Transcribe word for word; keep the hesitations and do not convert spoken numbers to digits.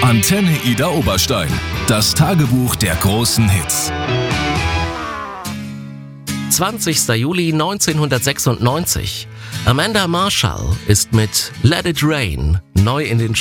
Antenne Ida Oberstein. Das Tagebuch der großen Hits. zwanzigster Juli neunzehnhundertsechsundneunzig. Amanda Marshall ist mit Let It Rain neu in den